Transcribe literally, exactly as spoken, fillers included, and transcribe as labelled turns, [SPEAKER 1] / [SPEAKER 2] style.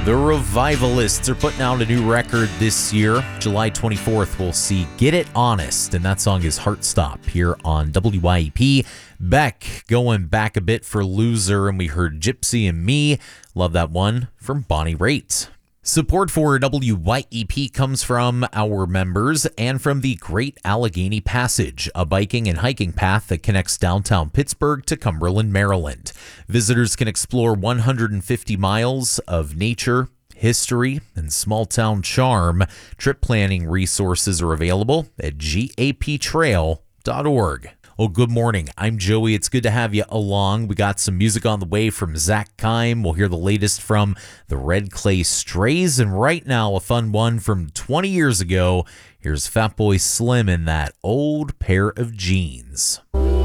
[SPEAKER 1] The Revivalists are putting out a new record this year. July twenty-fourth, we'll see Get It Honest, and that song is Heartstop here on W Y E P. Beck going back a bit for Loser, and we heard Gypsy and Me. Love that one from Bonnie Raitt. Support for W Y E P comes from our members and from the Great Allegheny Passage, a biking and hiking path that connects downtown Pittsburgh to Cumberland, Maryland. Visitors can explore one hundred fifty miles of nature, history, and small-town charm. Trip planning resources are available at G A P trail dot org. Well, good morning. I'm Joey. It's good to have you along. We got some music on the way from Zach Kime. We'll hear the latest from the Red Clay Strays. And right now, a fun one from twenty years ago. Here's Fatboy Slim in That Old Pair of Jeans.